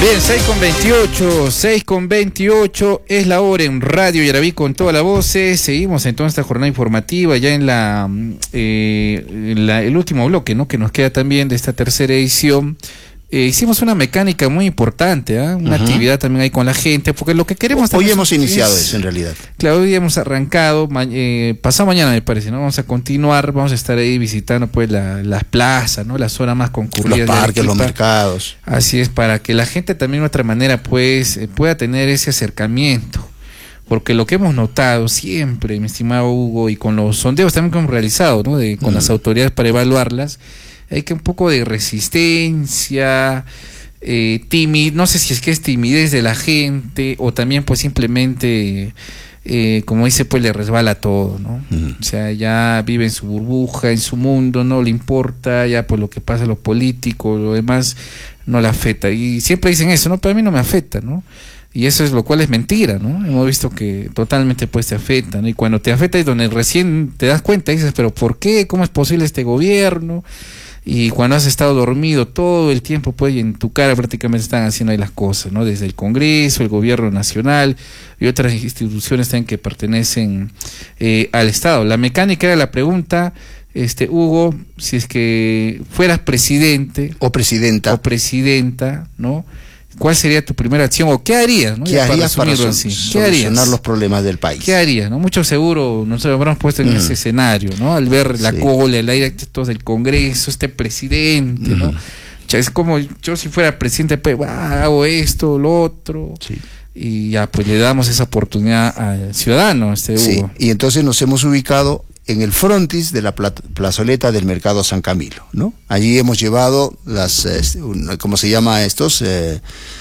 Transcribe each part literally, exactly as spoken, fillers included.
Bien, seis con veintiocho, seis con veintiocho es la hora en Radio Yaraví con toda la voz. Seguimos entonces esta jornada informativa ya en la, eh, la el último bloque, ¿no?, que nos queda también de esta tercera edición. Eh, hicimos una mecánica muy importante, ¿eh? una uh-huh. actividad también ahí con la gente, porque lo que queremos... Hoy hemos es, iniciado eso en realidad. Claro, hoy hemos arrancado, ma eh, pasado mañana me parece, ¿no? Vamos a continuar, vamos a estar ahí visitando pues la, las plazas, ¿no? La zona más concurrida. Los parques, los mercados. Así es, para que la gente también de otra manera pues eh, pueda tener ese acercamiento. Porque lo que hemos notado siempre, mi estimado Hugo, y con los sondeos también que hemos realizado, ¿no? De, con uh-huh. las autoridades para evaluarlas, hay que un poco de resistencia, eh, timid, no sé si es que es timidez de la gente o también pues simplemente, eh, como dice, pues le resbala todo, ¿no? Uh-huh. O sea, ya vive en su burbuja, en su mundo, no le importa, ya pues lo que pasa, lo político, lo demás no le afecta. Y siempre dicen eso, ¿no? Pero a mí no me afecta, ¿no? Y eso es lo cual es mentira, ¿no? Hemos visto que totalmente pues te afecta, ¿no? Y cuando te afecta es donde recién te das cuenta y dices, pero ¿por qué? ¿Cómo es posible este gobierno? Y cuando has estado dormido todo el tiempo, pues en tu cara prácticamente están haciendo ahí las cosas, ¿no? Desde el Congreso, el Gobierno Nacional y otras instituciones también que pertenecen eh, al Estado. La mecánica era la pregunta, este Hugo, si es que fueras presidente o presidenta o presidenta, ¿no? ¿Cuál sería tu primera acción o qué harías, ¿no? ¿Qué harías para, para así? ¿Qué solucionar harías? los problemas del país? ¿Qué harías, no? Mucho seguro nos habremos puesto en mm. ese escenario, ¿no? Al ver la sí. cola, el aire del Congreso, este presidente, mm. ¿no? O sea, es como yo si fuera presidente, pues ah, hago esto, lo otro. Sí. Y ya pues le damos esa oportunidad al ciudadano, este Hugo. Sí. Y entonces nos hemos ubicado en el frontis de la plazoleta del Mercado San Camilo, ¿no? Allí hemos llevado las, eh, ¿cómo se llama estos? Eh,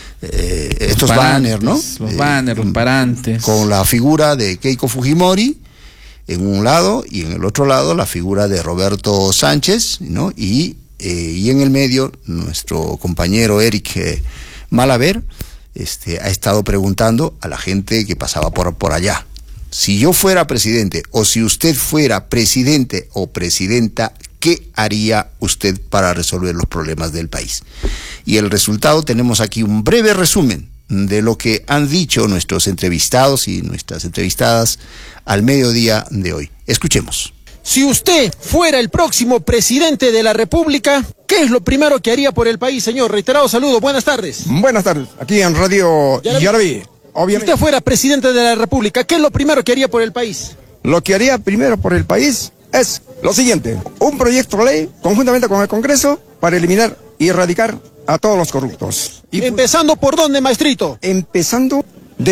eh, estos banners, ¿no? Los banners, eh, los parantes. Con la figura de Keiko Fujimori en un lado y en el otro lado la figura de Roberto Sánchez, ¿no? Y, eh, y en el medio nuestro compañero Eric eh, Malaver este, ha estado preguntando a la gente que pasaba por, por allá. Si yo fuera presidente o si usted fuera presidente o presidenta, ¿qué haría usted para resolver los problemas del país? Y el resultado, tenemos aquí un breve resumen de lo que han dicho nuestros entrevistados y nuestras entrevistadas al mediodía de hoy. Escuchemos. Si usted fuera el próximo presidente de la República, ¿qué es lo primero que haría por el país, señor? Reiterado saludo, buenas tardes. Buenas tardes, aquí en Radio Yaraví. Obviamente. Si usted fuera presidente de la República, ¿qué es lo primero que haría por el país? Lo que haría primero por el país es lo siguiente: un proyecto de ley conjuntamente con el Congreso para eliminar y erradicar a todos los corruptos. Y ¿empezando por dónde, maestrito? Empezando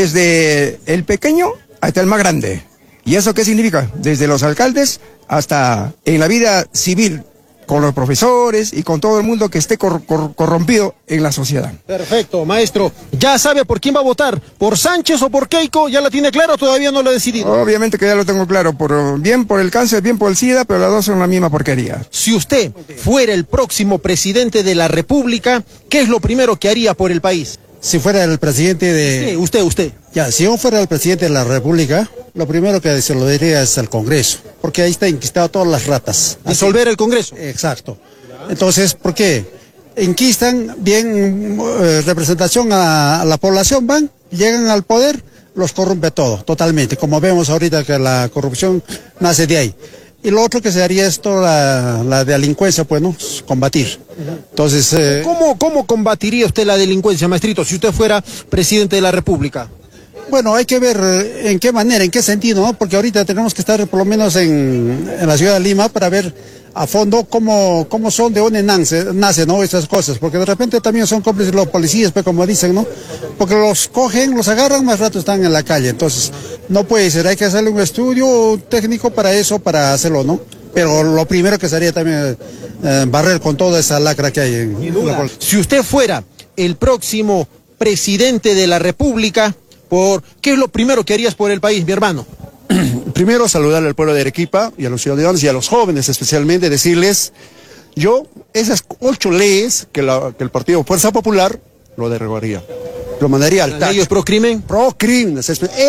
desde el pequeño hasta el más grande. ¿Y eso qué significa? Desde los alcaldes hasta en la vida civil, con los profesores y con todo el mundo que esté cor cor corrompido en la sociedad. Perfecto, maestro. ¿Ya sabe por quién va a votar? ¿Por Sánchez o por Keiko? ¿Ya lo tiene claro o todavía no lo ha decidido? Obviamente que ya lo tengo claro. Por, bien por el cáncer, bien por el SIDA, pero las dos son la misma porquería. Si usted fuera el próximo presidente de la República, ¿qué es lo primero que haría por el país? Si fuera el presidente de... Sí, usted, usted. Ya, si yo fuera el presidente de la República, lo primero que se lo diría es al Congreso, porque ahí está enquistado todas las ratas. ¿Disolver el Congreso? Exacto. Entonces, ¿por qué? Enquistan bien eh, representación a, a la población, van, llegan al poder, los corrompe todo, totalmente, como vemos ahorita que la corrupción nace de ahí. Y lo otro que se haría es toda la, la delincuencia, pues, ¿no? Combatir. Entonces... Eh... ¿Cómo, ¿Cómo combatiría usted la delincuencia, maestrito, si usted fuera presidente de la República? Bueno, hay que ver en qué manera, en qué sentido, ¿no? Porque ahorita tenemos que estar por lo menos en, en la ciudad de Lima para ver a fondo cómo, cómo son, de dónde nace, nace, ¿no? Estas cosas, porque de repente también son cómplices los policías, pues, como dicen, ¿no? Porque los cogen, los agarran, más rato están en la calle, entonces no puede ser, hay que hacerle un estudio técnico para eso, para hacerlo, ¿no? Pero lo primero que sería también eh, barrer con toda esa lacra que hay en la policía. Si usted fuera el próximo presidente de la República, por ¿qué es lo primero que harías por el país, mi hermano? Primero, saludar al pueblo de Arequipa y a los ciudadanos y a los jóvenes especialmente, decirles, yo, esas ocho leyes que, la, que el Partido Fuerza Popular lo derogaría, lo mandaría al tacho. ¿Leyes pro crimen? Pro crimen.